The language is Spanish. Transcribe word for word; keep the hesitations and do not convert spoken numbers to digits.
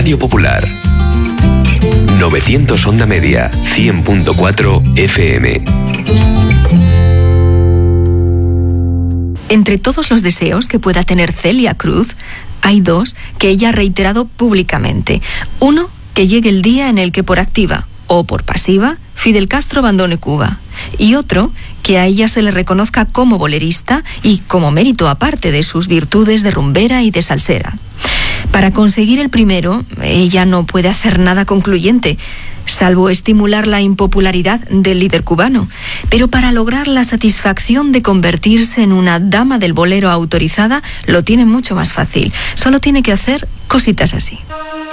Radio Popular. novecientos Onda Media, cien punto cuatro F M. Entre todos los deseos que pueda tener Celia Cruz, hay dos que ella ha reiterado públicamente. Uno, que llegue el día en el que por activa o por pasiva Fidel Castro abandone Cuba. Y otro, que a ella se le reconozca como bolerista y como mérito aparte de sus virtudes de rumbera y de salsera. Para conseguir el primero, ella no puede hacer nada concluyente, salvo estimular la impopularidad del líder cubano. Pero para lograr la satisfacción de convertirse en una dama del bolero autorizada, lo tiene mucho más fácil. Solo tiene que hacer cositas así.